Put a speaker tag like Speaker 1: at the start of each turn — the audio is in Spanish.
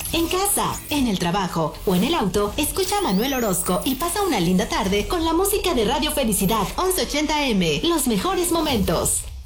Speaker 1: En casa, en el trabajo o en el auto, escucha a Manuel Orozco y pasa una linda tarde con la música de Radio Felicidad 1180M. Los mejores momentos.